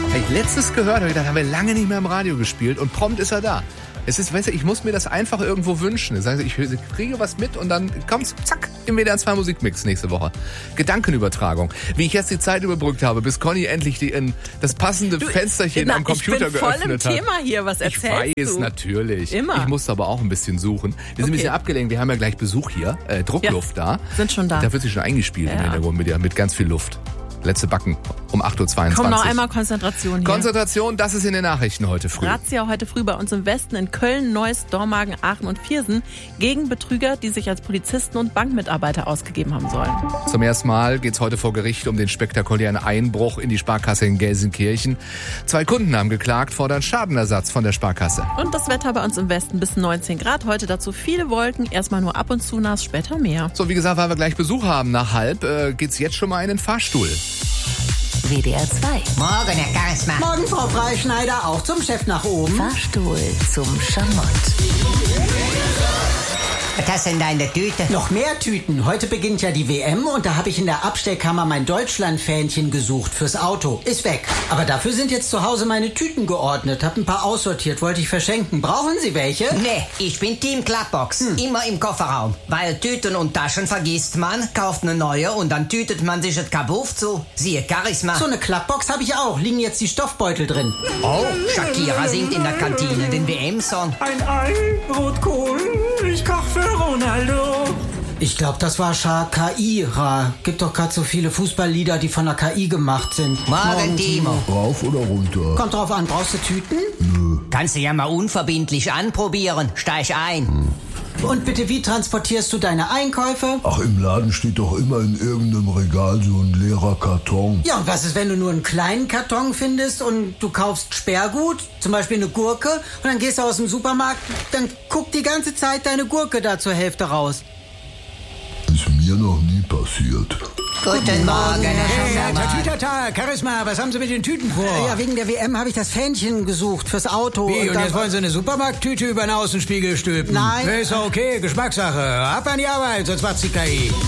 Habe ich letztes gehört, habe ich gedacht, haben wir lange nicht mehr im Radio gespielt und prompt ist er da. Es ist, weißt du, ich muss mir das einfach irgendwo wünschen. Das heißt, ich kriege was mit und dann kommt's, zack, im WDR 2 Musikmix nächste Woche. Gedankenübertragung. Wie ich jetzt die Zeit überbrückt habe, bis Conny endlich das passende Fensterchen am Computer geöffnet hat. Ich bin voll im Thema hier, was erzählst du? Ich weiß, natürlich. Immer. Ich musste aber auch ein bisschen suchen. Wir sind ein bisschen abgelenkt, wir haben ja gleich Besuch hier, Druckluft da. Sind schon da. Da wird sich schon eingespielt im Hintergrund mit ganz viel Luft. Letzte Backen um 8.22 Uhr. Komm, noch einmal Konzentration hier. Konzentration, das ist in den Nachrichten heute früh. Razzia heute früh bei uns im Westen in Köln, Neuss, Dormagen, Aachen und Viersen gegen Betrüger, die sich als Polizisten und Bankmitarbeiter ausgegeben haben sollen. Zum ersten Mal geht's heute vor Gericht um den spektakulären Einbruch in die Sparkasse in Gelsenkirchen. 2 Kunden haben geklagt, fordern Schadenersatz von der Sparkasse. Und das Wetter bei uns im Westen bis 19 Grad. Heute dazu viele Wolken, erstmal nur ab und zu nass, später mehr. So, wie gesagt, weil wir gleich Besuch haben, nach 12:30 geht's jetzt schon mal in den Fahrstuhl. WDR 2. Morgen, Herr Charisma. Morgen, Frau Freischneider, auch zum Chef nach oben. Fahrstuhl zum Schamott. Was hast du denn da in der Tüte? Noch mehr Tüten. Heute beginnt ja die WM und da habe ich in der Abstellkammer mein Deutschland-Fähnchen gesucht fürs Auto. Ist weg. Aber dafür sind jetzt zu Hause meine Tüten geordnet. Hab ein paar aussortiert, wollte ich verschenken. Brauchen Sie welche? Nee, ich bin Team Klappbox. Immer im Kofferraum. Weil Tüten und Taschen vergisst man, kauft eine neue und dann tütet man sich das Kabuff zu. Siehe Charisma. So eine Klappbox habe ich auch. Liegen jetzt die Stoffbeutel drin. Oh, Shakira singt in der Kantine den WM-Song. Ein Ei, Rotkohl, ich koch für Ronaldo. Ich glaube, das war Shakira. Gibt doch gerade so viele Fußballlieder, die von der KI gemacht sind. Morgen, Timo. Rauf oder runter? Kommt drauf an, brauchst du Tüten? Kannst du ja mal unverbindlich anprobieren. Steig ein. Und bitte, wie transportierst du deine Einkäufe? Ach, im Laden steht doch immer in irgendeinem Regal so ein leerer Karton. Ja, und was ist, wenn du nur einen kleinen Karton findest und du kaufst Sperrgut, zum Beispiel eine Gurke, und dann gehst du aus dem Supermarkt, dann guckt die ganze Zeit deine Gurke da zur Hälfte raus. Ist mir noch nie passiert. Guten Morgen, Herr Schammer. Tatütata, Charisma, was haben Sie mit den Tüten vor? Ja, wegen der WM habe ich das Fähnchen gesucht fürs Auto. Wie, und jetzt wollen Sie eine Supermarkttüte über den Außenspiegel stülpen? Nein. Ist okay, Geschmackssache. Ab an die Arbeit, sonst macht's die KI.